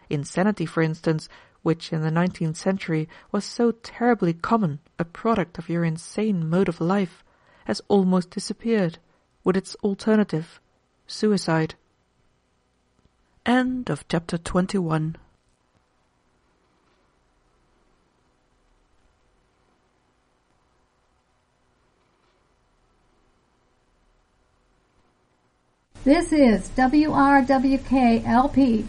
Insanity, for instance, which in the 19th century was so terribly common, a product of your insane mode of life, has almost disappeared, with its alternative, suicide. End of chapter 21. This is WRWK-LP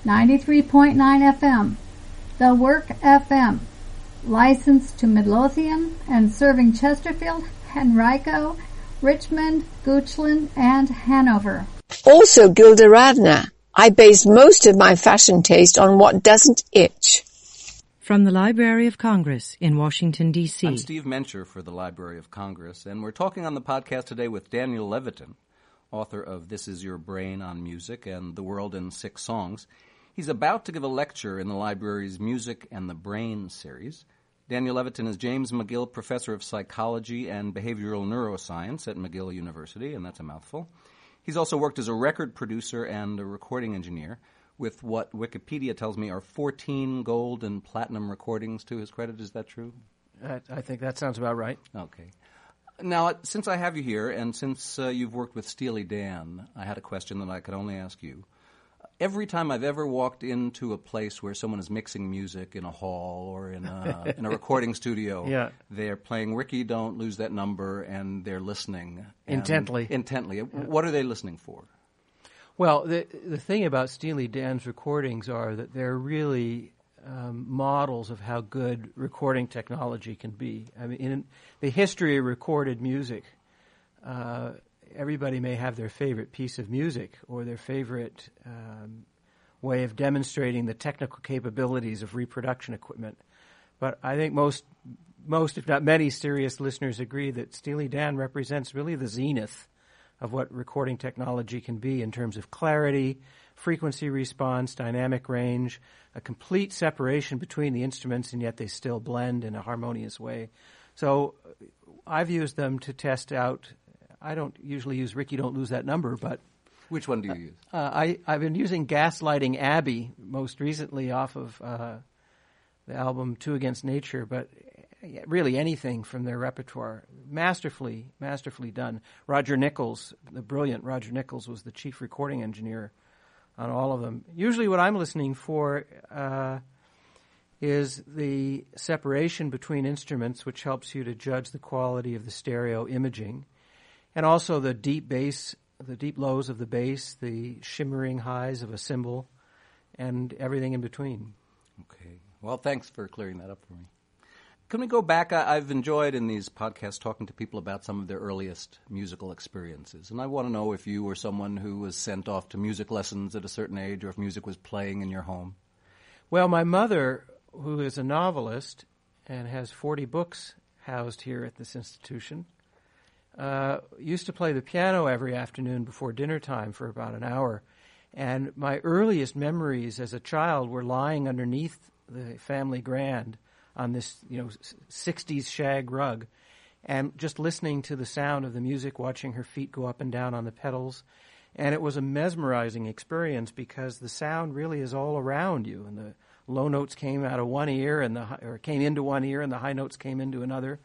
93.9 FM, The Work FM, licensed to Midlothian and serving Chesterfield, Henrico, Richmond, Goochland, and Hanover. Also Gildaradna. I base most of my fashion taste on what doesn't itch. From the Library of Congress in Washington, D.C. I'm Steve Mencher for the Library of Congress, and we're talking on the podcast today with Daniel Levitin, author of This Is Your Brain on Music and The World in 6 Songs. He's about to give a lecture in the library's Music and the Brain series. Daniel Levitin is James McGill Professor of Psychology and Behavioral Neuroscience at McGill University, and that's a mouthful. He's also worked as a record producer and a recording engineer, with what Wikipedia tells me are 14 gold and platinum recordings to his credit. Is that true? I think that sounds about right. Okay. Now, since I have you here, and since you've worked with Steely Dan, I had a question that I could only ask you. Every time I've ever walked into a place where someone is mixing music in a hall or in a recording studio, they're playing Ricky, Don't Lose That Number, and they're listening. Intently. What are they listening for? Well, the thing about Steely Dan's recordings are that they're really models of how good recording technology can be. I mean, in the history of recorded music, everybody may have their favorite piece of music or their favorite way of demonstrating the technical capabilities of reproduction equipment. But I think most, if not many, serious listeners agree that Steely Dan represents really the zenith of what recording technology can be in terms of clarity, frequency response, dynamic range, a complete separation between the instruments, and yet they still blend in a harmonious way. So I've used them to test out. I don't usually use Ricky, Don't Lose That Number, but... Which one do you use? I've been using Gaslighting Abbey most recently off of the album Two Against Nature, but really anything from their repertoire. Masterfully done. Roger Nichols, the brilliant Roger Nichols, was the chief recording engineer on all of them. Usually what I'm listening for is the separation between instruments, which helps you to judge the quality of the stereo imaging, and also the deep bass, the deep lows of the bass, the shimmering highs of a cymbal, and everything in between. Okay. Well, thanks for clearing that up for me. Can we go back? I've enjoyed in these podcasts talking to people about some of their earliest musical experiences. And I want to know if you were someone who was sent off to music lessons at a certain age or if music was playing in your home. Well, my mother, who is a novelist and has 40 books housed here at this institution, used to play the piano every afternoon before dinner time for about an hour. And my earliest memories as a child were lying underneath the family grand on this, 60s shag rug, and just listening to the sound of the music, watching her feet go up and down on the pedals. And it was a mesmerizing experience because the sound really is all around you, and the low notes came out of one ear or came into one ear, and the high notes came into another.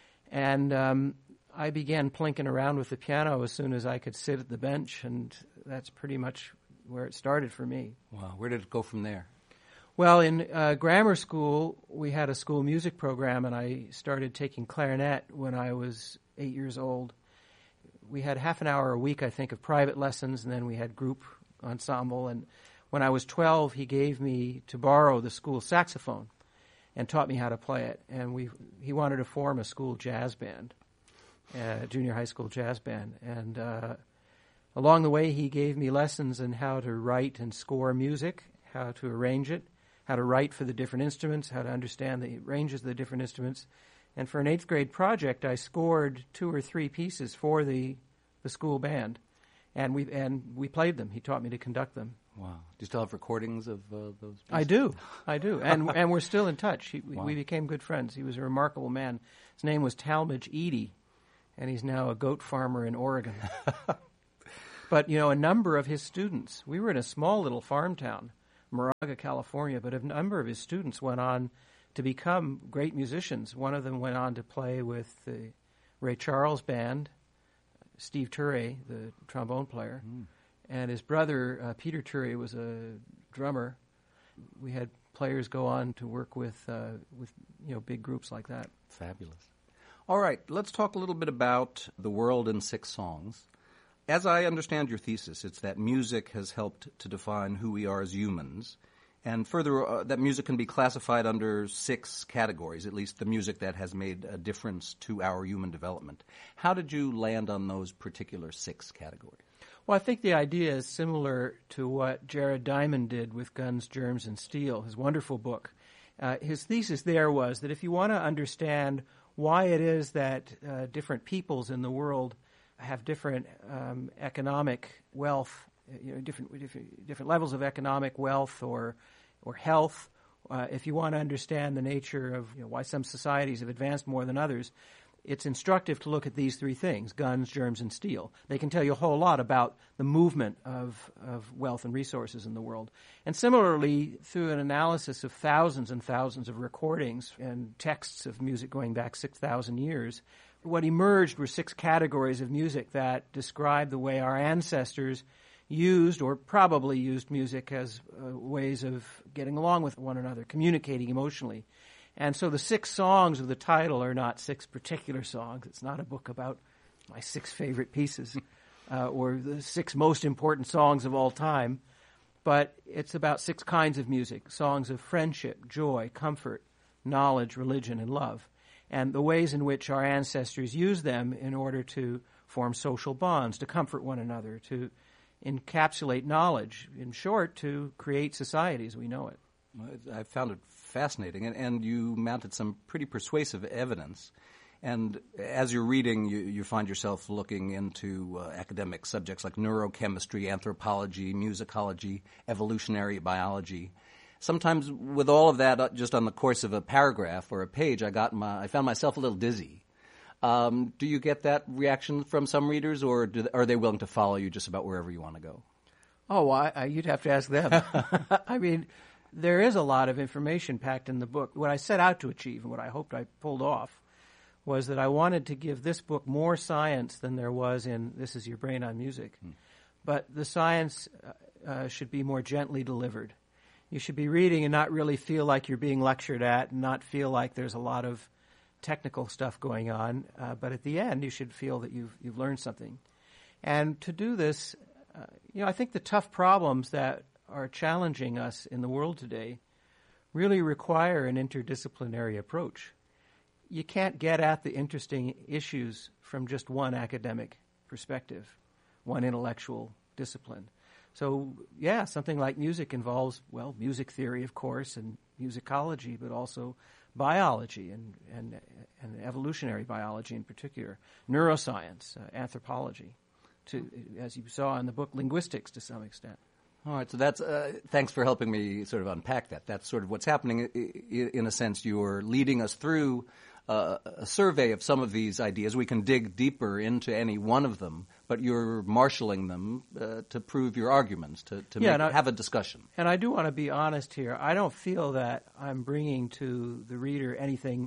And I began plinking around with the piano as soon as I could sit at the bench, and that's pretty much where it started for me. Wow. Where did it go from there? Well, in grammar school, we had a school music program, and I started taking clarinet when I was 8 years old. We had half an hour a week, I think, of private lessons, and then we had group ensemble. And when I was 12, he gave me to borrow the school saxophone and taught me how to play it. And he wanted to form a school jazz band, junior high school jazz band. And along the way, he gave me lessons in how to write and score music, how to arrange it, how to write for the different instruments, how to understand the ranges of the different instruments. And for an 8th grade project, I scored 2 or 3 pieces for the school band, and we played them. He taught me to conduct them. Wow. Do you still have recordings of those pieces? I do. And we're still in touch. We became good friends. He was a remarkable man. His name was Talmadge Eady, and he's now a goat farmer in Oregon. But, a number of his students, we were in a small little farm town. Moraga, California, but a number of his students went on to become great musicians. One of them went on to play with the Ray Charles Band, Steve Turre, the trombone player, and his brother, Peter Turre, was a drummer. We had players go on to work with big groups like that. Fabulous. All right, let's talk a little bit about The World in 6 Songs. As I understand your thesis, it's that music has helped to define who we are as humans, and further, that music can be classified under 6 categories, at least the music that has made a difference to our human development. How did you land on those particular 6 categories? Well, I think the idea is similar to what Jared Diamond did with Guns, Germs, and Steel, his wonderful book. His thesis there was that if you want to understand why it is that different peoples in the world have different economic wealth, different levels of economic wealth or health, if you want to understand the nature of why some societies have advanced more than others, it's instructive to look at these 3 things: guns, germs, and steel. They can tell you a whole lot about the movement of wealth and resources in the world. And similarly, through an analysis of thousands and thousands of recordings and texts of music going back 6,000 years, what emerged were 6 categories of music that describe the way our ancestors used or probably used music as ways of getting along with one another, communicating emotionally. And so the 6 songs of the title are not 6 particular songs. It's not a book about my 6 favorite pieces or the 6 most important songs of all time, but it's about 6 kinds of music: songs of friendship, joy, comfort, knowledge, religion, and love, and the ways in which our ancestors used them in order to form social bonds, to comfort one another, to encapsulate knowledge, in short, to create society as we know it. I found it fascinating, and you mounted some pretty persuasive evidence. And as you're reading, you find yourself looking into academic subjects like neurochemistry, anthropology, musicology, evolutionary biology. Sometimes with all of that, just on the course of a paragraph or a page, I found myself a little dizzy. Do you get that reaction from some readers, or are they willing to follow you just about wherever you want to go? Oh, you'd have to ask them. I mean, there is a lot of information packed in the book. What I set out to achieve, and what I hoped I pulled off, was that I wanted to give this book more science than there was in This Is Your Brain on Music. But the science should be more gently delivered. You should be reading and not really feel like you're being lectured at, and not feel like there's a lot of technical stuff going on. But at the end, you should feel that you've learned something. And to do this, I think the tough problems that are challenging us in the world today really require an interdisciplinary approach. You can't get at the interesting issues from just one academic perspective, one intellectual discipline. So, something like music involves, music theory, of course, and musicology, but also biology and evolutionary biology in particular, neuroscience, anthropology, as you saw in the book, linguistics to some extent. All right, so that's thanks for helping me sort of unpack that. That's sort of what's happening. In a sense, you're leading us through a survey of some of these ideas. We can dig deeper into any one of them, but you're marshaling them to prove your arguments, to have a discussion. And I do want to be honest here. I don't feel that I'm bringing to the reader anything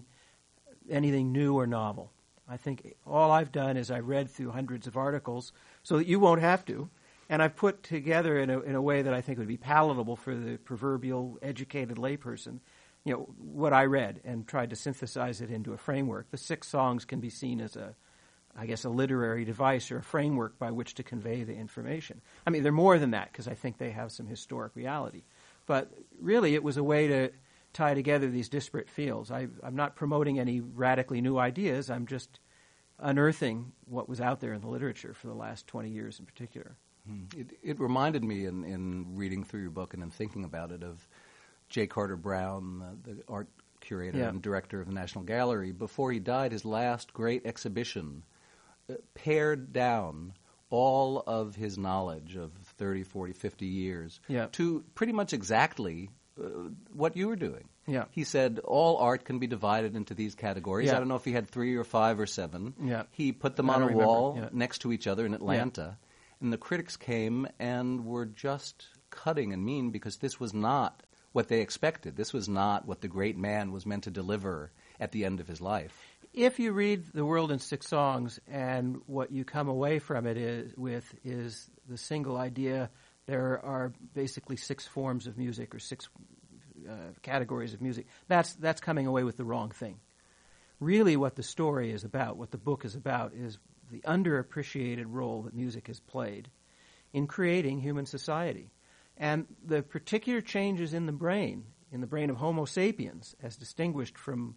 new or novel. I think all I've done is I've read through hundreds of articles so that you won't have to. And I've put together in a way that I think would be palatable for the proverbial educated layperson, what I read, and tried to synthesize it into a framework. The 6 songs can be seen as a literary device or a framework by which to convey the information. I mean, they're more than that because I think they have some historic reality. But really, it was a way to tie together these disparate fields. I'm not promoting any radically new ideas. I'm just unearthing what was out there in the literature for the last 20 years in particular. It reminded me in reading through your book and in thinking about it of J. Carter Brown, the art curator and director of the National Gallery. Before he died, his last great exhibition pared down all of his knowledge of 30, 40, 50 years to pretty much exactly what you were doing. Yeah. He said all art can be divided into these categories. I don't know if he had 3 or 5 or 7. Yeah. He put them on a wall next to each other in Atlanta. And the critics came and were just cutting and mean because this was not what they expected. This was not what the great man was meant to deliver at the end of his life. If you read The World in Six Songs and what you come away from it is the single idea there are basically 6 forms of music or 6 categories of music, that's coming away with the wrong thing. Really what the story is about, what the book is about, is the underappreciated role that music has played in creating human society. And the particular changes in the brain of Homo sapiens, as distinguished from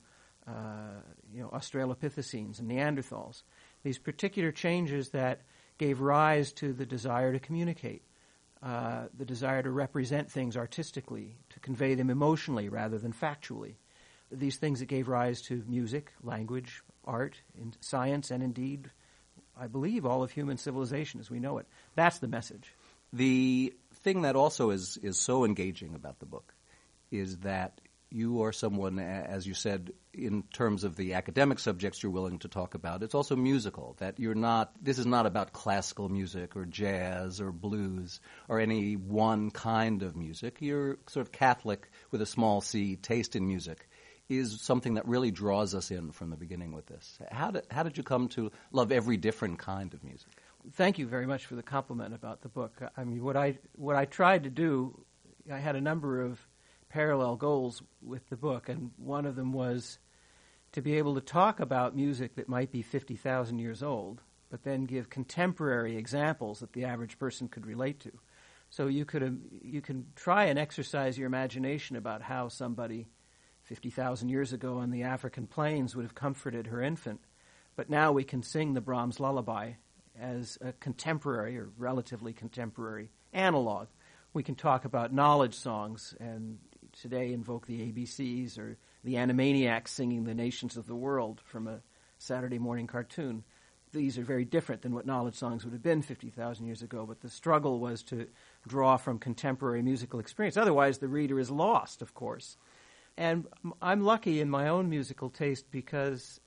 Australopithecines and Neanderthals, these particular changes that gave rise to the desire to communicate, the desire to represent things artistically, to convey them emotionally rather than factually. These things that gave rise to music, language, art, science, and indeed, I believe, all of human civilization as we know it. That's the message. The thing that also is so engaging about the book is that you are someone, as you said, in terms of the academic subjects you're willing to talk about, it's also musical, that this is not about classical music or jazz or blues or any one kind of music. Your sort of Catholic with a small c taste in music is something that really draws us in from the beginning with this. How did you come to love every different kind of music? Thank you very much for the compliment about the book. I mean, what I tried to do, I had a number of parallel goals with the book, and one of them was to be able to talk about music that might be 50,000 years old, but then give contemporary examples that the average person could relate to. So you can try and exercise your imagination about how somebody 50,000 years ago on the African plains would have comforted her infant, but now we can sing the Brahms lullaby as a contemporary or relatively contemporary analog. We can talk about knowledge songs and today invoke the ABCs or the Animaniacs singing the nations of the world from a Saturday morning cartoon. These are very different than what knowledge songs would have been 50,000 years ago, but the struggle was to draw from contemporary musical experience. Otherwise, the reader is lost, of course. And I'm lucky in my own musical taste because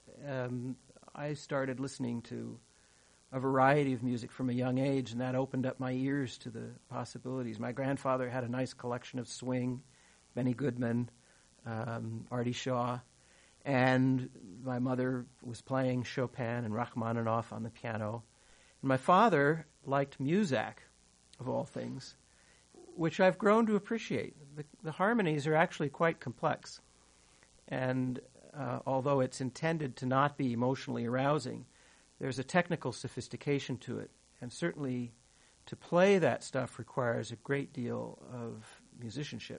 I started listening to a variety of music from a young age, and that opened up my ears to the possibilities. My grandfather had a nice collection of swing, Benny Goodman, Artie Shaw, and my mother was playing Chopin and Rachmaninoff on the piano. And my father liked Muzak, of all things, which I've grown to appreciate. The harmonies are actually quite complex, and although it's intended to not be emotionally arousing, there's a technical sophistication to it, and certainly to play that stuff requires a great deal of musicianship.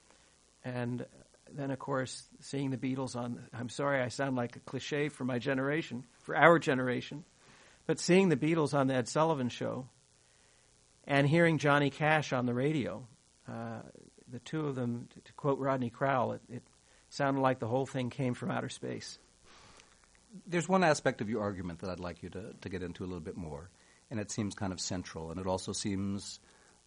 And then, of course, seeing the Beatles I'm sorry I sound like a cliche for my generation, for our generation, but seeing the Beatles on the Ed Sullivan Show and hearing Johnny Cash on the radio, the two of them, to quote Rodney Crowell, it sounded like the whole thing came from outer space. There's one aspect of your argument that I'd like you to get into a little bit more, and it seems kind of central, and it also seems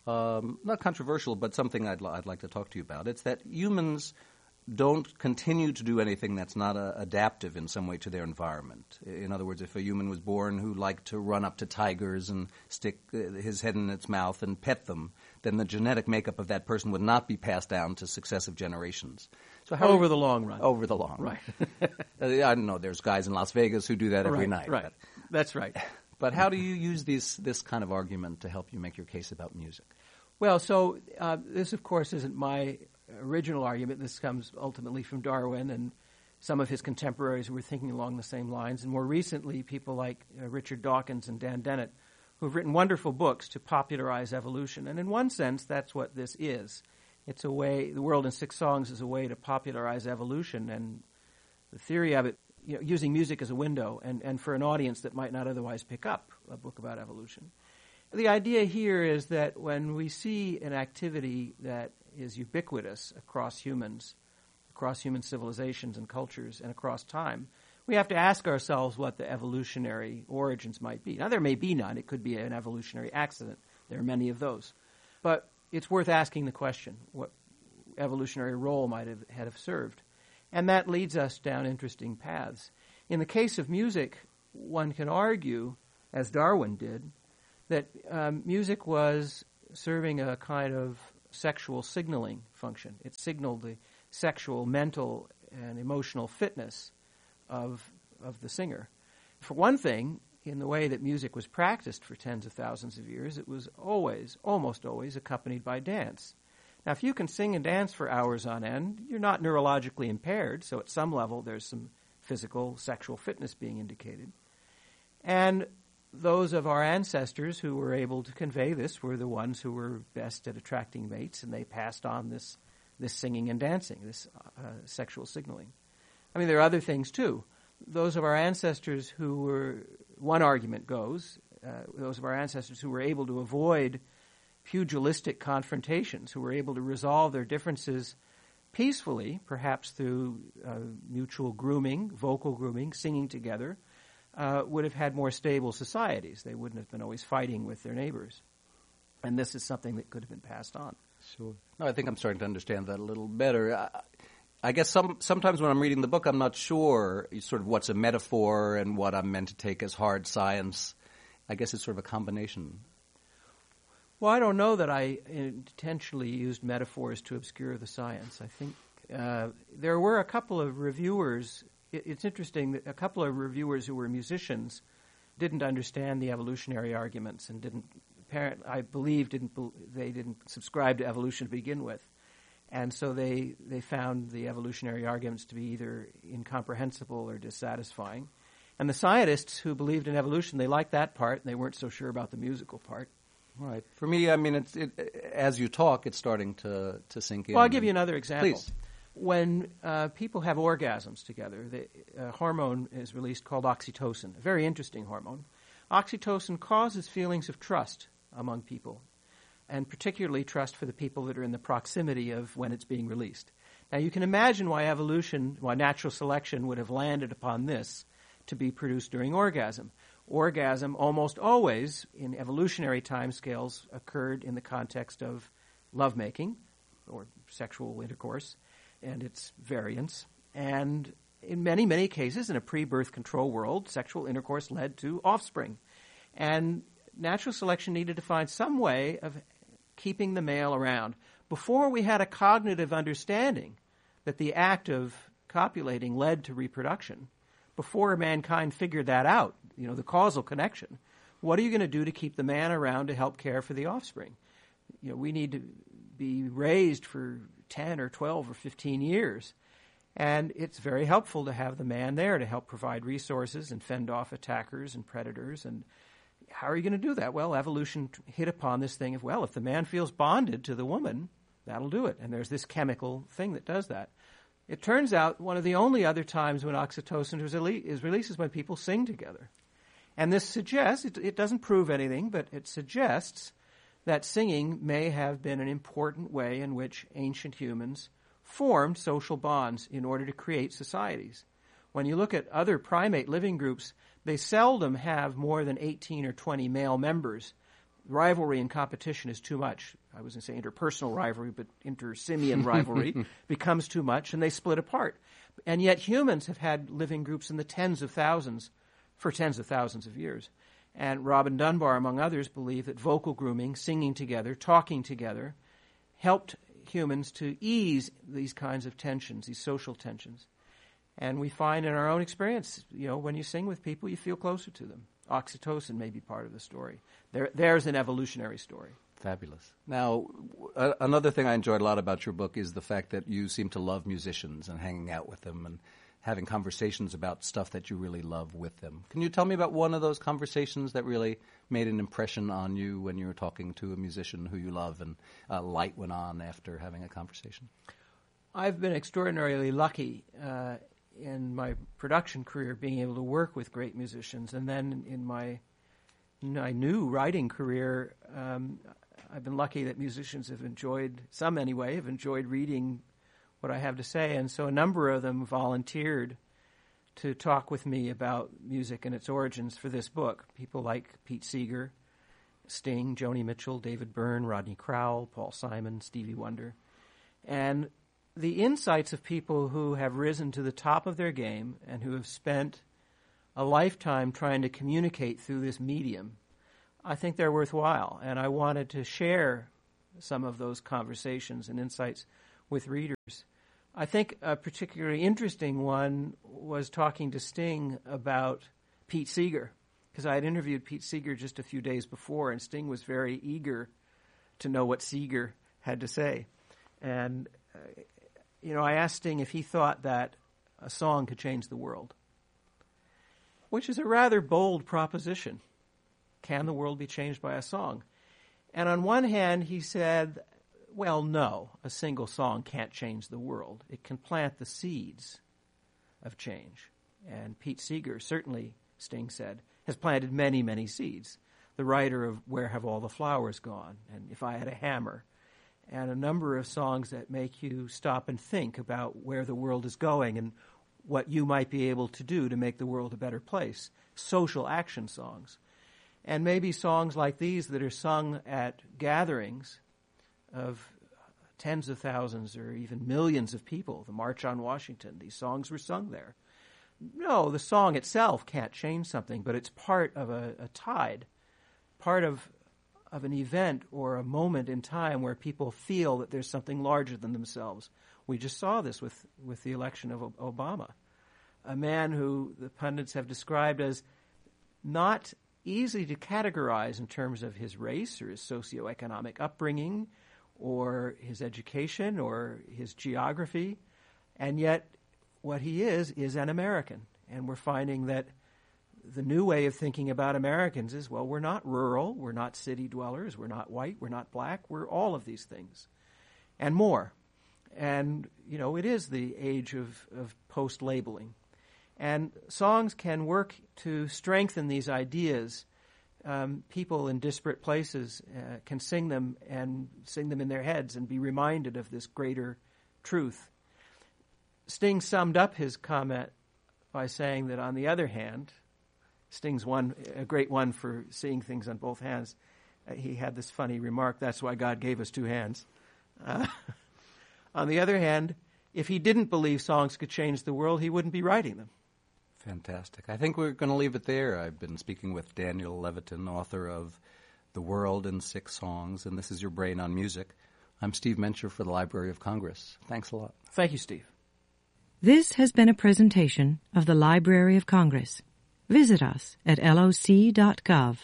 not controversial, but something I'd like to talk to you about. It's that humans don't continue to do anything that's not adaptive in some way to their environment. In other words, if a human was born who liked to run up to tigers and stick his head in its mouth and pet them, then the genetic makeup of that person would not be passed down to successive generations. So over the long run. Over the long run. Right. I don't know. There's guys in Las Vegas who do that every night. Right. That's right. But how do you use this kind of argument to help you make your case about music? Well, so this, of course, isn't my original argument. This comes ultimately from Darwin and some of his contemporaries who were thinking along the same lines, and more recently people like Richard Dawkins and Dan Dennett, who have written wonderful books to popularize evolution. And in one sense, that's what this is. It's a way, The World in Six Songs is a way to popularize evolution, and the theory of it, using music as a window and for an audience that might not otherwise pick up a book about evolution. The idea here is that when we see an activity that is ubiquitous across human civilizations and cultures and across time, we have to ask ourselves what the evolutionary origins might be. Now, there may be none. It could be an evolutionary accident. There are many of those. But it's worth asking the question, what evolutionary role might have served? And that leads us down interesting paths. In the case of music, one can argue, as Darwin did, that music was serving a kind of sexual signaling function. It signaled the sexual, mental, and emotional fitness of the singer. For one thing, in the way that music was practiced for tens of thousands of years, it was almost always, accompanied by dance. Now, if you can sing and dance for hours on end, you're not neurologically impaired, so at some level there's some physical, sexual fitness being indicated. And those of our ancestors who were able to convey this were the ones who were best at attracting mates, and they passed on this singing and dancing, this sexual signaling. I mean, there are other things too. Those of our ancestors who were, one argument goes, those of our ancestors who were able to avoid pugilistic confrontations, who were able to resolve their differences peacefully, perhaps through mutual grooming, vocal grooming, singing together, would have had more stable societies. They wouldn't have been always fighting with their neighbors. And this is something that could have been passed on. Sure. No, I think I'm starting to understand that a little better. I guess sometimes when I'm reading the book, I'm not sure sort of what's a metaphor and what I'm meant to take as hard science. I guess it's sort of a combination. Well, I don't know that I intentionally used metaphors to obscure the science. I think there were a couple of reviewers. It's interesting that a couple of reviewers who were musicians didn't understand the evolutionary arguments and didn't subscribe to evolution to begin with. And so they found the evolutionary arguments to be either incomprehensible or dissatisfying. And the scientists who believed in evolution, they liked that part, and they weren't so sure about the musical part. Right. For me, I mean, as you talk, it's starting to sink in. Well, I'll give you another example. Please. When people have orgasms together, a hormone is released called oxytocin, a very interesting hormone. Oxytocin causes feelings of trust among people, and particularly trust for the people that are in the proximity of when it's being released. Now, you can imagine why natural selection would have landed upon this to be produced during orgasm. Orgasm almost always, in evolutionary timescales, occurred in the context of lovemaking or sexual intercourse and its variants. And in many, many cases, in a pre-birth control world, sexual intercourse led to offspring. And natural selection needed to find some way of keeping the male around. Before we had a cognitive understanding that the act of copulating led to reproduction, before mankind figured that out, the causal connection, what are you going to do to keep the man around to help care for the offspring? We need to be raised for 10 or 12 or 15 years. And it's very helpful to have the man there to help provide resources and fend off attackers and predators. And how are you going to do that? Well, evolution hit upon this thing of, well, if the man feels bonded to the woman, that'll do it. And there's this chemical thing that does that. It turns out one of the only other times when oxytocin is released is when people sing together. And this suggests, it doesn't prove anything, but it suggests that singing may have been an important way in which ancient humans formed social bonds in order to create societies. When you look at other primate living groups, they seldom have more than 18 or 20 male members. Rivalry and competition is too much. I was going to say interpersonal rivalry, but inter-simian rivalry becomes too much, and they split apart. And yet humans have had living groups in the tens of thousands for tens of thousands of years. And Robin Dunbar, among others, believe that vocal grooming, singing together, talking together, helped humans to ease these kinds of tensions, these social tensions. And we find in our own experience, when you sing with people, you feel closer to them. Oxytocin may be part of the story. There's an evolutionary story. Fabulous. Now, another thing I enjoyed a lot about your book is the fact that you seem to love musicians and hanging out with them and having conversations about stuff that you really love with them. Can you tell me about one of those conversations that really made an impression on you when you were talking to a musician who you love and light went on after having a conversation? I've been extraordinarily lucky in my production career being able to work with great musicians. And then in my new writing career, I've been lucky that musicians have enjoyed reading what I have to say. And so a number of them volunteered to talk with me about music and its origins for this book. People like Pete Seeger, Sting, Joni Mitchell, David Byrne, Rodney Crowell, Paul Simon, Stevie Wonder. And the insights of people who have risen to the top of their game and who have spent a lifetime trying to communicate through this medium, I think they're worthwhile, and I wanted to share some of those conversations and insights with readers. I think a particularly interesting one was talking to Sting about Pete Seeger, because I had interviewed Pete Seeger just a few days before, and Sting was very eager to know what Seeger had to say. And, I asked Sting if he thought that a song could change the world, which is a rather bold proposition. Can the world be changed by a song? And on one hand, he said, well, no, a single song can't change the world. It can plant the seeds of change. And Pete Seeger, certainly, Sting said, has planted many, many seeds. The writer of Where Have All the Flowers Gone? And If I Had a Hammer. And a number of songs that make you stop and think about where the world is going and what you might be able to do to make the world a better place. Social action songs. And maybe songs like these that are sung at gatherings of tens of thousands or even millions of people, the March on Washington, these songs were sung there. No, the song itself can't change something, but it's part of a tide, part of an event or a moment in time where people feel that there's something larger than themselves. We just saw this with the election of Obama, a man who the pundits have described as not easy to categorize in terms of his race or his socioeconomic upbringing or his education or his geography, and yet what he is an American. And we're finding that the new way of thinking about Americans is, well, we're not rural, we're not city dwellers, we're not white, we're not black, we're all of these things and more. And, it is the age of post-labeling. And songs can work to strengthen these ideas. People in disparate places can sing them in their heads and be reminded of this greater truth. Sting summed up his comment by saying that, on the other hand, Sting's a great one for seeing things on both hands. He had this funny remark, that's why God gave us two hands. On the other hand, if he didn't believe songs could change the world, he wouldn't be writing them. Fantastic. I think we're going to leave it there. I've been speaking with Daniel Levitin, author of The World in 6 Songs, and this is Your Brain on Music. I'm Steve Mencher for the Library of Congress. Thanks a lot. Thank you, Steve. This has been a presentation of the Library of Congress. Visit us at loc.gov.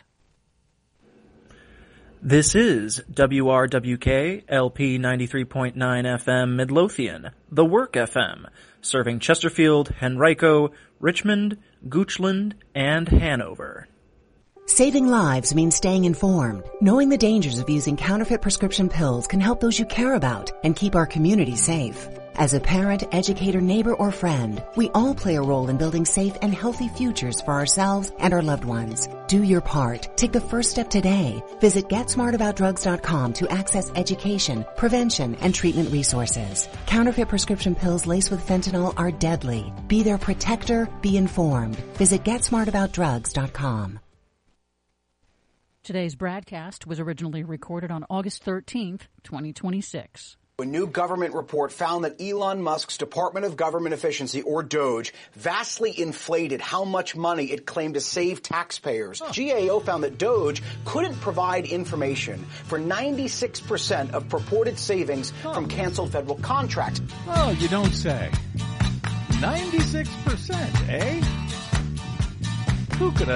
This is WRWK LP 93.9 FM Midlothian, The Work FM, serving Chesterfield, Henrico, Richmond, Goochland, and Hanover. Saving lives means staying informed. Knowing the dangers of using counterfeit prescription pills can help those you care about and keep our community safe. As a parent, educator, neighbor, or friend, we all play a role in building safe and healthy futures for ourselves and our loved ones. Do your part. Take the first step today. Visit GetSmartAboutDrugs.com to access education, prevention, and treatment resources. Counterfeit prescription pills laced with fentanyl are deadly. Be their protector. Be informed. Visit GetSmartAboutDrugs.com. Today's broadcast was originally recorded on August 13th, 2026. A new government report found that Elon Musk's Department of Government Efficiency, or DOGE, vastly inflated how much money it claimed to save taxpayers. GAO found that DOGE couldn't provide information for 96% of purported savings from canceled federal contracts. Oh, you don't say. 96%, eh? Who could have